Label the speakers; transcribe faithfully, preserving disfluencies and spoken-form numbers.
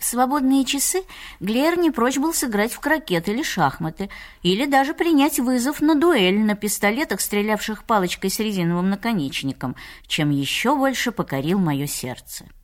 Speaker 1: В свободные часы Глеер не прочь был сыграть в крокет или шахматы, или даже принять вызов на дуэль на пистолетах, стрелявших палочкой с резиновым наконечником, чем еще больше покорил мое сердце.